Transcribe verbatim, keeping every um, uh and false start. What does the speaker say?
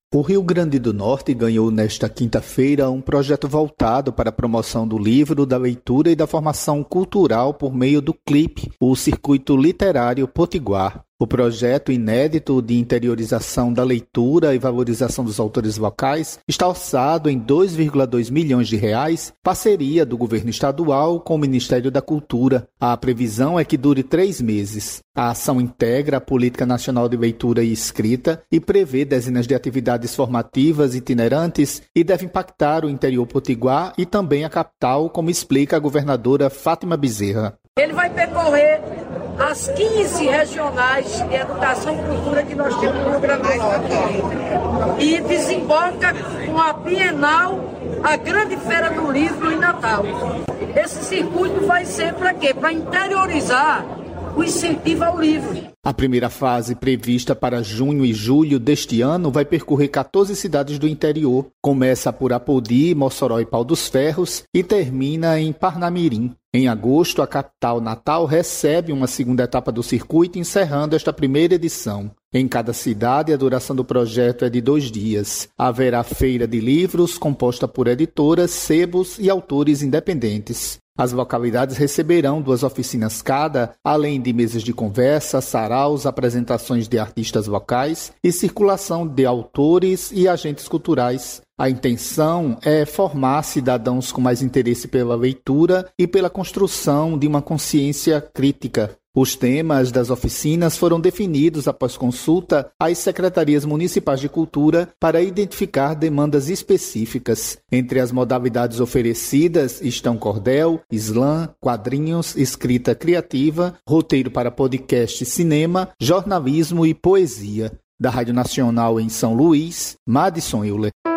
O Rio Grande do Norte ganhou nesta quinta-feira um projeto voltado para a promoção do livro, da leitura e da formação cultural por meio do C L I P, o Circuito Literário Potiguar. O projeto inédito de interiorização da leitura e valorização dos autores locais está orçado em dois vírgula dois milhões de reais, parceria do governo estadual com o Ministério da Cultura. A previsão é que dure três meses. A ação integra a Política Nacional de Leitura e Escrita e prevê dezenas de atividades formativas itinerantes e deve impactar o interior potiguar e também a capital, como explica a governadora Fátima Bezerra. Ele vai percorrer as quinze regionais de educação e cultura que nós temos no Rio Grande do Norte. E desemboca com a Bienal, a Grande Feira do Livro em Natal. Esse circuito vai ser para quê? Para interiorizar o incentivo ao livro. A primeira fase, prevista para junho e julho deste ano, vai percorrer quatorze cidades do interior. Começa por Apodi, Mossoró e Pau dos Ferros e termina em Parnamirim. Em agosto, a capital Natal recebe uma segunda etapa do circuito, encerrando esta primeira edição. Em cada cidade, a duração do projeto é de dois dias. Haverá feira de livros, composta por editoras, sebos e autores independentes. As localidades receberão duas oficinas cada, além de mesas de conversa, saraus, apresentações de artistas locais e circulação de autores e agentes culturais. A intenção é formar cidadãos com mais interesse pela leitura e pela construção de uma consciência crítica. Os temas das oficinas foram definidos após consulta às secretarias municipais de cultura para identificar demandas específicas. Entre as modalidades oferecidas estão cordel, slam, quadrinhos, escrita criativa, roteiro para podcast, cinema, jornalismo e poesia. Da Rádio Nacional em São Luís, Madison Euler.